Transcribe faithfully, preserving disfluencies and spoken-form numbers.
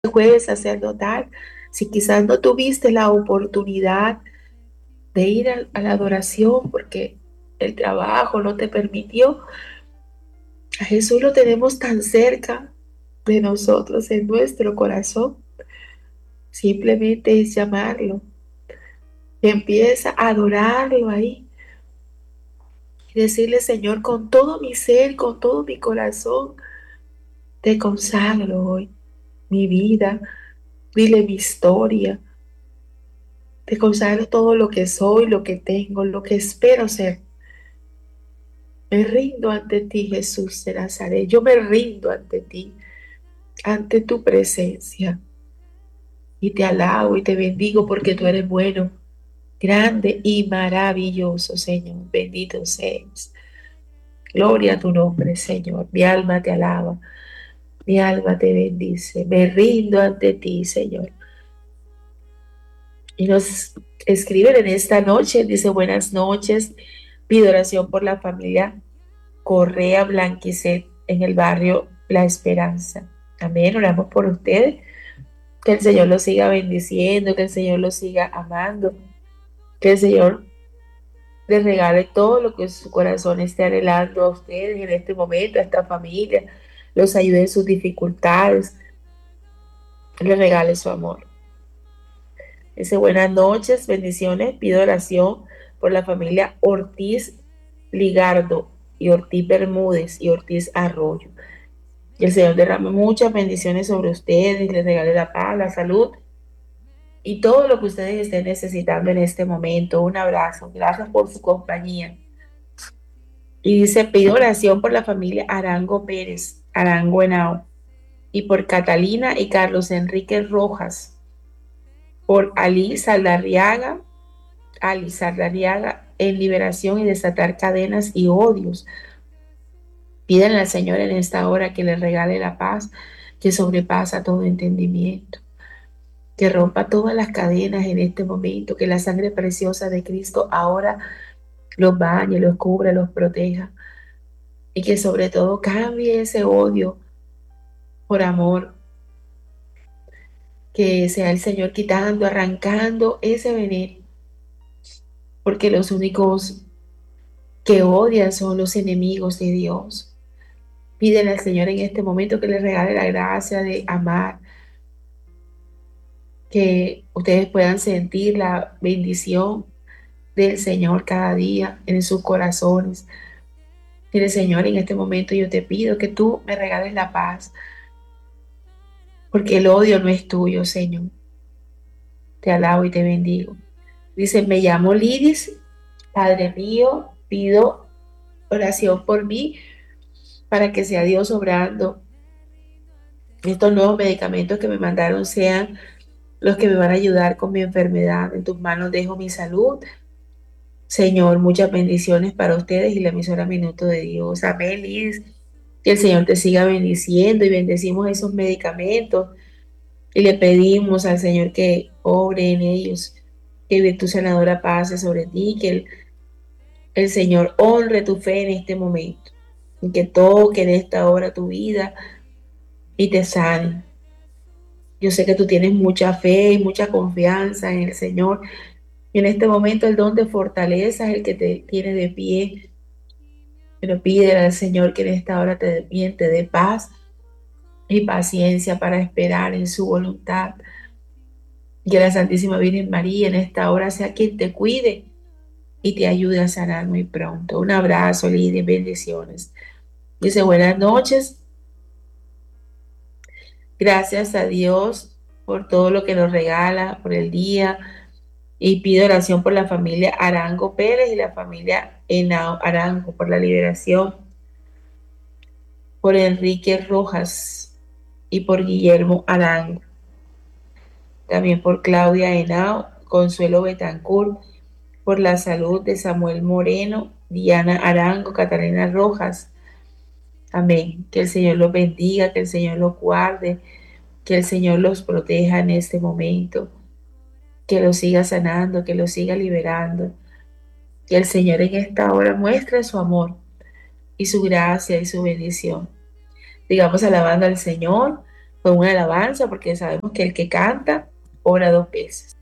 jueves sacerdotal, si quizás no tuviste la oportunidad de ir a, a la adoración porque el trabajo no te permitió, a Jesús lo tenemos tan cerca de nosotros en nuestro corazón. Simplemente es llamarlo y empieza a adorarlo ahí y decirle, Señor, con todo mi ser, con todo mi corazón, te consagro hoy mi vida, dile mi historia, te consagro todo lo que soy, lo que tengo, lo que espero ser. Me rindo ante ti, Jesús de Nazaret. Yo me rindo ante ti, ante tu presencia. Y te alabo y te bendigo porque tú eres bueno, grande y maravilloso, Señor. Bendito seas. Gloria a tu nombre, Señor. Mi alma te alaba, mi alma te bendice. Me rindo ante ti, Señor. Y nos escriben en esta noche, dice buenas noches. Pido oración por la familia Correa Blanquicet en el barrio La Esperanza. Amén, oramos por ustedes, que el Señor los siga bendiciendo, que el Señor los siga amando, que el Señor les regale todo lo que su corazón esté anhelando a ustedes en este momento, a esta familia, los ayude en sus dificultades, les regale su amor. Dice buenas noches, bendiciones, pido oración por la familia Ortiz Ligardo y Ortiz Bermúdez y Ortiz Arroyo. Que el Señor derrame muchas bendiciones sobre ustedes, les regale la paz, la salud y todo lo que ustedes estén necesitando en este momento. Un abrazo, gracias por su compañía. Y dice, pido oración por la familia Arango Pérez, Arango Henao, y por Catalina y Carlos Enrique Rojas, por Ali Saldarriaga, Ali Saldarriaga en liberación y desatar cadenas y odios. Pídanle al Señor en esta hora que les regale la paz que sobrepasa todo entendimiento, que rompa todas las cadenas en este momento, que la sangre preciosa de Cristo ahora los bañe, los cubra, los proteja y que sobre todo cambie ese odio por amor, que sea el Señor quitando, arrancando ese veneno, porque los únicos que odian son los enemigos de Dios. Pídele al Señor en este momento que les regale la gracia de amar, que ustedes puedan sentir la bendición del Señor cada día en sus corazones. Dile, Señor, en este momento yo te pido que tú me regales la paz, porque el odio no es tuyo, Señor. Te alabo y te bendigo. Dice, me llamo Lidis, Padre mío, pido oración por mí para que sea Dios obrando. Estos nuevos medicamentos que me mandaron sean los que me van a ayudar con mi enfermedad. En tus manos dejo mi salud. Señor, muchas bendiciones para ustedes y la emisora Minuto de Dios. Amén, Liz. Que el Señor te siga bendiciendo y bendecimos esos medicamentos y le pedimos al Señor que obre en ellos, que virtud sanadora pase sobre ti, que el, el Señor honre tu fe en este momento y que toque en esta hora tu vida y te sane. Yo sé que tú tienes mucha fe y mucha confianza en el Señor. Y en este momento el don de fortaleza es el que te tiene de pie. Pero pídele al Señor que en esta hora te, te dé paz y paciencia para esperar en su voluntad. Que la Santísima Virgen María en esta hora sea quien te cuide y te ayude a sanar muy pronto. Un abrazo, Lidia, bendiciones. Dice, buenas noches. Gracias a Dios por todo lo que nos regala, por el día. Y pido oración por la familia Arango Pérez y la familia Henao Arango, por la liberación, por Enrique Rojas y por Guillermo Arango. También por Claudia Henao, Consuelo Betancourt, por la salud de Samuel Moreno, Diana Arango, Catalina Rojas. Amén. Que el Señor los bendiga, que el Señor los guarde, que el Señor los proteja en este momento, que los siga sanando, que los siga liberando. Que el Señor en esta hora muestre su amor y su gracia y su bendición. Digamos alabando al Señor. con una alabanza, porque sabemos que el que canta ora dos veces.